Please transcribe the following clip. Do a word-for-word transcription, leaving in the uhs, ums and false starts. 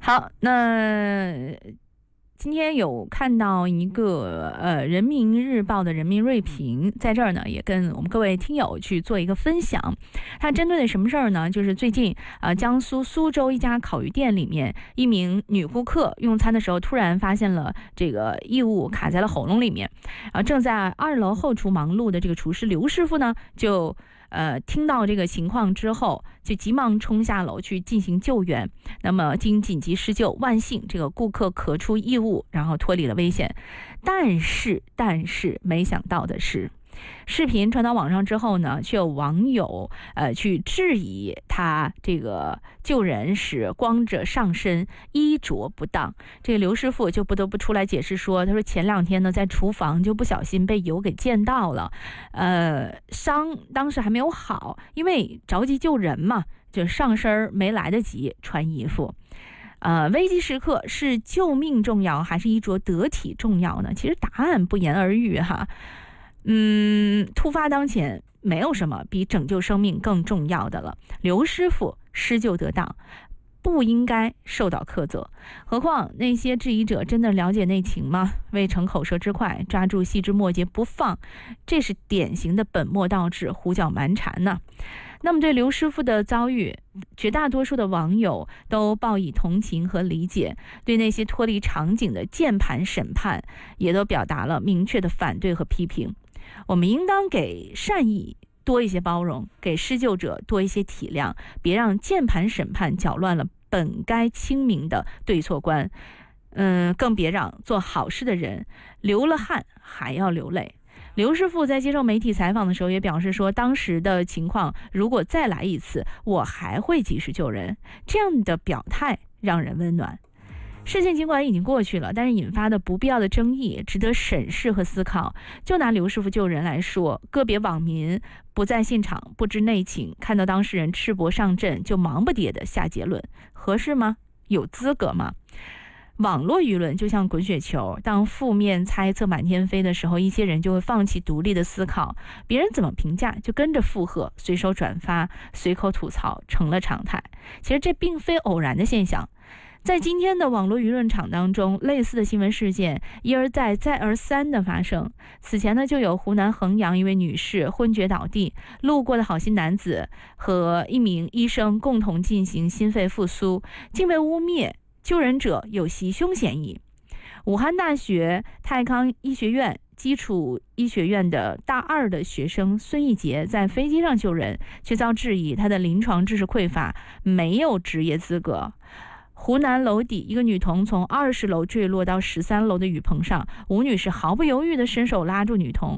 好，那今天有看到一个呃人民日报的人民锐评，在这儿呢也跟我们各位听友去做一个分享。它针对的什么事儿呢？就是最近呃江苏苏州一家烤鱼店里面，一名女顾客用餐的时候突然发现了这个异物卡在了喉咙里面，啊，正在二楼后厨忙碌的这个厨师刘师傅呢就呃，听到这个情况之后，就急忙冲下楼去进行救援。那么经紧急施救，万幸这个顾客咳出异物，然后脱离了危险。但是，但是没想到的是，视频传到网上之后呢，却有网友呃去质疑他这个救人时光着上身，衣着不当。这个刘师傅就不得不出来解释说，他说前两天呢在厨房就不小心被油给溅到了，呃，伤当时还没有好，因为着急救人嘛，就上身没来得及穿衣服。呃，危机时刻是救命重要还是衣着得体重要呢？其实答案不言而喻哈。嗯，突发当前，没有什么比拯救生命更重要的了。刘师傅施救得当，不应该受到苛责。何况那些质疑者真的了解内情吗？为逞口舌之快，抓住细枝末节不放，这是典型的本末倒置、胡搅蛮缠呢。那么对刘师傅的遭遇，绝大多数的网友都报以同情和理解，对那些脱离场景的键盘审判也都表达了明确的反对和批评。我们应当给善意多一些包容，给施救者多一些体谅，别让键盘审判搅乱了本该清明的对错观。嗯，更别让做好事的人流了汗还要流泪。刘师傅在接受媒体采访的时候也表示说，当时的情况如果再来一次，我还会及时救人。这样的表态让人温暖。事情尽管已经过去了，但是引发的不必要的争议值得审视和思考。就拿刘师傅救人来说，个别网民不在现场，不知内情，看到当事人赤膊上阵就忙不迭地下结论，合适吗？有资格吗？网络舆论就像滚雪球，当负面猜测满天飞的时候，一些人就会放弃独立的思考，别人怎么评价就跟着附和，随手转发，随口吐槽成了常态。其实这并非偶然的现象，在今天的网络舆论场当中，类似的新闻事件一而再再而三的发生。此前呢，就有湖南衡阳一位女士昏厥倒地，路过的好心男子和一名医生共同进行心肺复苏，竟被污蔑救人者有袭胸嫌疑。武汉大学泰康医学院基础医学院的大二的学生孙义杰在飞机上救人，却遭质疑他的临床知识匮乏，没有执业资格。湖南娄底一个女童从二十楼坠落到十三楼的雨棚上，吴女士毫不犹豫地伸手拉住女童，